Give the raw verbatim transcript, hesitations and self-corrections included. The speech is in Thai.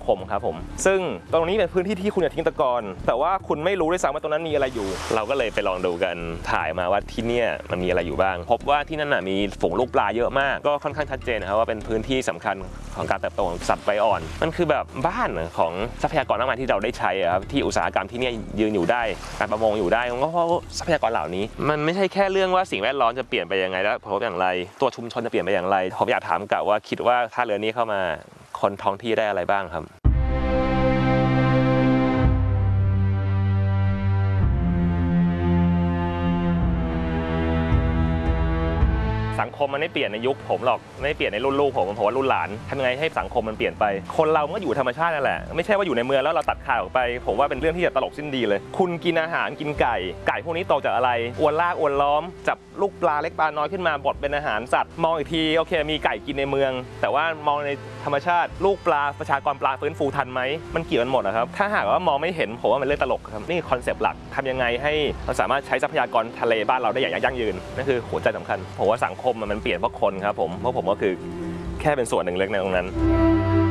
มครับผมซึ่งตรงนี้เป็นพื้นที่ที่คุณจะทิ้งตะกอนแต่ว่าคุณไม่รู้ด้วยซ้ำว่าตรงนั้นมีอะไรอยู่เราก็เลยไปลองดูกันถ่ายมาว่าที่นี่มันมีอะไรอยู่บ้างพบว่าที่นั่นมีฝูงลูกปลาเยอะมากก็ค่อนข้างชัดเจนนะครับว่าเป็นพื้นที่สำคัญของการเติบโตของสัตว์ใบอ่อนมันคือแบบบ้านของทรัพยากรมากมายที่เราได้ใช้ครับที่อุตสาหกรรมที่นี่ยืนอยู่ได้การประมงอยู่ได้ก็เพราะทรัพยากรเหล่านี้มันไม่ใช่แค่เรื่องว่าสิ่งแวดล้อมจะเปลี่ยนไปยังไงแล้วผมอย่างไรตัวชุมชนจะเปลี่ยนไปอย่างไรผมอยากถามกะว่าคิดว่าถ้าเรือนี้เข้ามาคนท้องที่ได้อะไรบ้างครับสังคมมันไม่เปลี่ยนในยุคผมหรอกไม่เปลี่ยนในรุ่นลูกผมผมว่ารุ่นหลานทำยังไงให้สังคมมันเปลี่ยนไปคนเราก็อยู่ธรรมชาตินั่นแหละไม่ใช่ว่าอยู่ในเมืองแล้วเราตัดขาดออกไปผมว่าเป็นเรื่องที่จะตลกสิ้นดีเลยคุณกินอาหารกินไก่ไก่พวกนี้โตจากอะไรอวนลากอวนล้อมจับลูกปลาเล็กปลาน้อยขึ้นมาบดเป็นอาหารสัตว์มองอีกทีโอเคมีไก่กินในเมืองแต่ว่ามองในธรรมชาติลูกปลาประชากรปลาฟื้นฟูทันไหมมันเกี่ยวกันหมดนะครับถ้าหากว่ามองไม่เห็นผมว่ามันเรื่องตลกครับนี่คอนเซปต์หลักทำยังไงให้เราสามารถใช้ทรัพยากรทะเลบ้านเราได้อย่างยั่งยืนนั่นคือหัวใจสำคัญผมว่าสังคมมันเปลี่ยนเพราะคนครับผมเพราะผมก็คือแค่เป็นส่วนหนึ่งเล็กในตรงนั้น